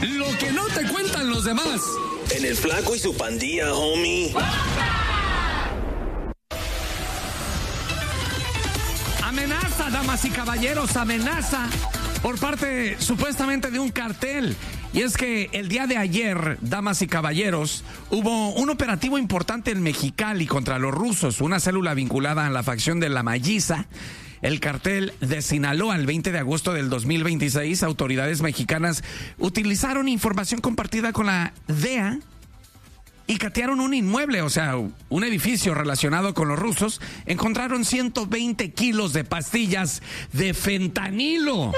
Lo que no te cuentan los demás. En el Flaco y su pandilla, homie. Amenaza, damas y caballeros, amenaza por parte supuestamente de un cartel. Y es que el día de ayer, damas y caballeros, hubo un operativo importante en Mexicali contra los rusos, una célula vinculada a la facción de La Malliza. El cartel de Sinaloa. El 20 de agosto del 2026, autoridades mexicanas utilizaron información compartida con la DEA y catearon un inmueble, o sea, un edificio relacionado con los rusos. Encontraron 120 kilos de pastillas de fentanilo,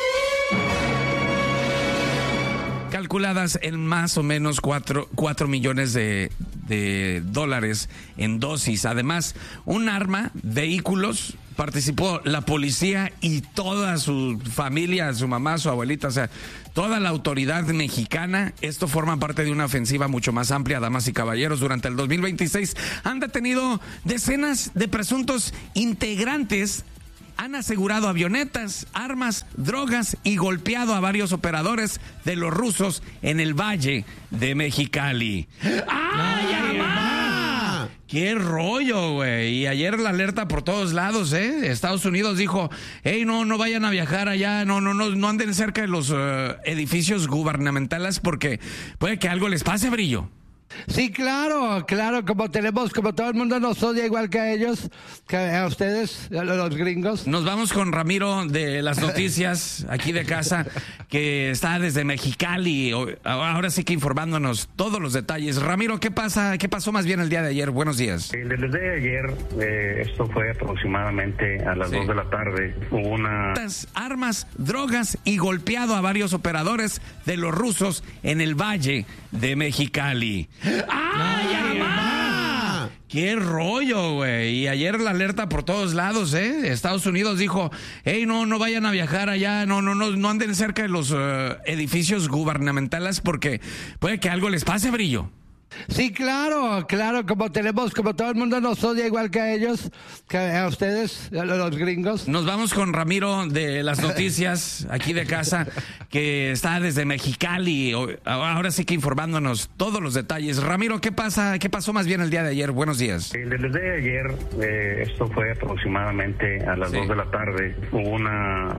calculadas en más o menos 4 millones de dólares en dosis. Además, un arma, vehículos, participó la policía y toda su familia, su mamá, su abuelita, o sea, toda la autoridad mexicana. Esto forma parte de una ofensiva mucho más amplia, damas y caballeros. Durante el 2026 han detenido decenas de presuntos integrantes. Han asegurado avionetas, armas, drogas y golpeado a varios operadores de los rusos en el Valle de Mexicali. ¡Ay, mamá! ¡Qué rollo, güey! Y ayer la alerta por todos lados, ¿eh? Estados Unidos dijo, hey, no vayan a viajar allá, no anden cerca de los edificios gubernamentales porque puede que algo les pase, Brillo. Sí, claro, como todo el mundo nos odia igual que a ellos, que a ustedes, a los gringos. Nos vamos con Ramiro de las noticias, aquí de casa, que está desde Mexicali, ahora sí que informándonos todos los detalles. Ramiro, ¿qué pasó más bien el día de ayer? Buenos días. El día de ayer, esto fue aproximadamente a las 2 de la tarde, hubo una... armas, drogas y golpeado a varios operadores de los rusos en el Valle de Mexicali. ¡Ay, mamá! ¡Qué rollo, güey! Y ayer la alerta por todos lados, ¿eh? Estados Unidos dijo, hey, no vayan a viajar allá, no anden cerca de los edificios gubernamentales porque puede que algo les pase, Brillo. Sí, claro, como todo el mundo nos odia igual que a ellos, que a ustedes, a los gringos. Nos vamos con Ramiro de las noticias, aquí de casa, que está desde Mexicali, ahora sí que informándonos todos los detalles. Ramiro, ¿qué pasó más bien el día de ayer? Buenos días. El día de ayer, esto fue aproximadamente a las 2 de la tarde, hubo una